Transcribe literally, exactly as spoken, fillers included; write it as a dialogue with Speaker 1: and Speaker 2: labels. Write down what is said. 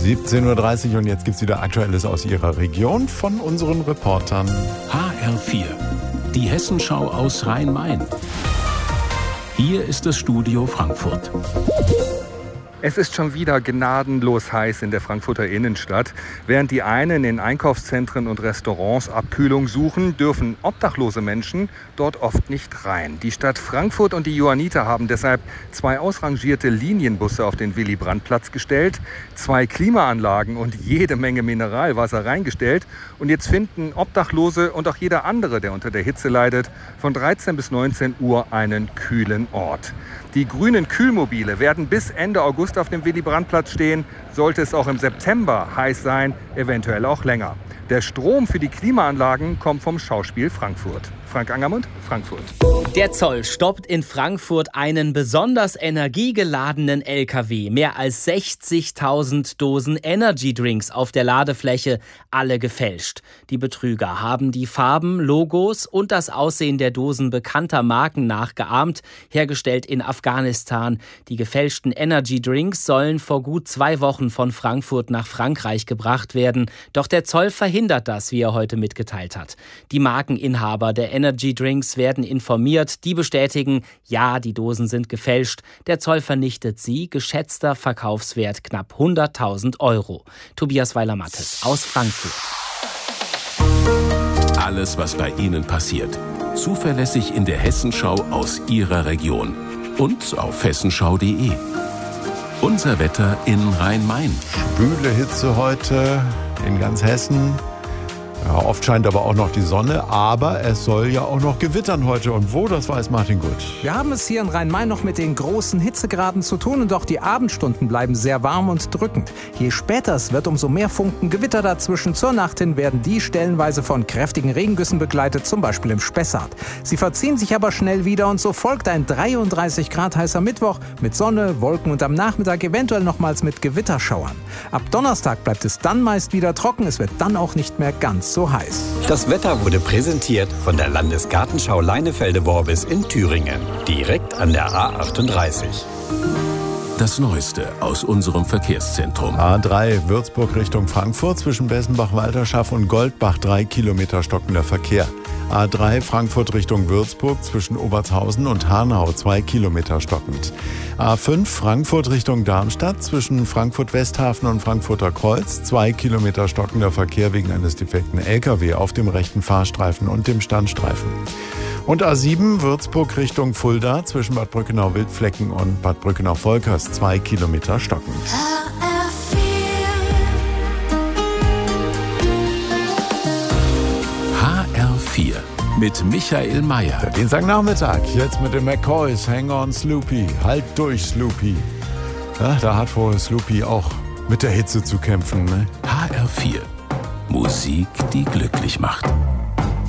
Speaker 1: siebzehn Uhr dreißig und jetzt gibt es wieder Aktuelles aus Ihrer Region von unseren Reportern.
Speaker 2: H R vier, die Hessenschau aus Rhein-Main. Hier ist das Studio Frankfurt.
Speaker 3: Es ist schon wieder gnadenlos heiß in der Frankfurter Innenstadt. Während die einen in Einkaufszentren und Restaurants Abkühlung suchen, dürfen obdachlose Menschen dort oft nicht rein. Die Stadt Frankfurt und die Johanniter haben deshalb zwei ausrangierte Linienbusse auf den Willy-Brandt-Platz gestellt, zwei Klimaanlagen und jede Menge Mineralwasser reingestellt. Und jetzt finden Obdachlose und auch jeder andere, der unter der Hitze leidet, von dreizehn bis neunzehn Uhr einen kühlen Ort. Die grünen Kühlmobile werden bis Ende August auf dem Willy-Brandt-Platz stehen. Sollte es auch im September heiß sein, eventuell auch länger. Der Strom für die Klimaanlagen kommt vom Schauspiel Frankfurt. Frank Angermund, Frankfurt.
Speaker 4: Der Zoll stoppt in Frankfurt einen besonders energiegeladenen L K W. Mehr als sechzigtausend Dosen Energy-Drinks auf der Ladefläche, alle gefälscht. Die Betrüger haben die Farben, Logos und das Aussehen der Dosen bekannter Marken nachgeahmt, hergestellt in Afghanistan. Die gefälschten Energy-Drinks sollen vor gut zwei Wochen von Frankfurt nach Frankreich gebracht werden. Doch der Zoll verhindert das, wie er heute mitgeteilt hat. Die Markeninhaber der Energy Drinks werden informiert. Die bestätigen, ja, die Dosen sind gefälscht. Der Zoll vernichtet sie. Geschätzter Verkaufswert knapp hunderttausend Euro. Tobias Weiler-Mattes aus Frankfurt.
Speaker 2: Alles, was bei Ihnen passiert. Zuverlässig in der Hessenschau aus Ihrer Region. Und auf hessenschau punkt de. Unser Wetter in Rhein-Main.
Speaker 1: Schwüle Hitze heute in ganz Hessen. Ja, oft scheint aber auch noch die Sonne, aber es soll ja auch noch gewittern heute. Und wo, das weiß Martin Gut.
Speaker 5: Wir haben es hier in Rhein-Main noch mit den großen Hitzegraden zu tun und auch die Abendstunden bleiben sehr warm und drückend. Je später es wird, umso mehr Funken Gewitter dazwischen. Zur Nacht hin werden die stellenweise von kräftigen Regengüssen begleitet, zum Beispiel im Spessart. Sie verziehen sich aber schnell wieder und so folgt ein dreiunddreißig Grad heißer Mittwoch mit Sonne, Wolken und am Nachmittag eventuell nochmals mit Gewitterschauern. Ab Donnerstag bleibt es dann meist wieder trocken, es wird dann auch nicht mehr ganz so heiß.
Speaker 6: Das Wetter wurde präsentiert von der Landesgartenschau Leinefelde-Worbis in Thüringen, direkt an der A achtunddreißig.
Speaker 2: Das Neueste aus unserem Verkehrszentrum.
Speaker 1: A drei Würzburg Richtung Frankfurt zwischen Bessenbach-Walterschaft und Goldbach drei Kilometer stockender Verkehr. A drei Frankfurt Richtung Würzburg zwischen Obertshausen und Hanau zwei Kilometer stockend. A fünf Frankfurt Richtung Darmstadt zwischen Frankfurt-Westhafen und Frankfurter Kreuz zwei Kilometer stockender Verkehr wegen eines defekten L K W auf dem rechten Fahrstreifen und dem Standstreifen. Und A sieben Würzburg Richtung Fulda zwischen Bad Brückenau-Wildflecken und Bad Brückenau-Volkers zwei Kilometer stockend.
Speaker 2: H R vier mit Michael Mayer.
Speaker 1: Der Dienstagnachmittag, jetzt mit den McCoys, Hang on Sloopy, halt durch Sloopy. Ja, da hat wohl Sloopy auch mit der Hitze zu kämpfen. Ne?
Speaker 2: H R vier, Musik, die glücklich macht.